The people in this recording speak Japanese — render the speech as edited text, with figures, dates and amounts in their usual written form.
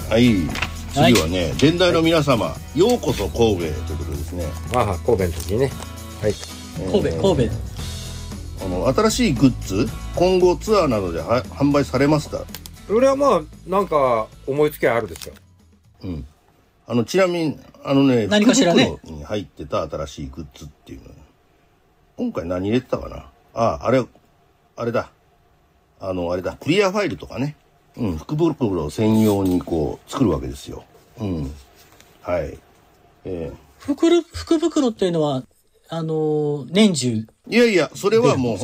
はい、次はね、電大の皆様、ようこそ神戸ということですね。 ああ、神戸の時にね。はい。 神戸。 新しいグッズ、今後ツアーなどで販売されますか？ それはまあ、なんか、思いつきはあるですよ。 うん。ちなみに、 何かしらね。 福袋に入ってた新しいグッズっていうの。今回何入れてたかな？あれだ。あれだ。クリアファイルとかね。うん。福袋専用にこう、作るわけですよ。うん。はい。 福袋っていうのは、年中。 いやいや、それはもう、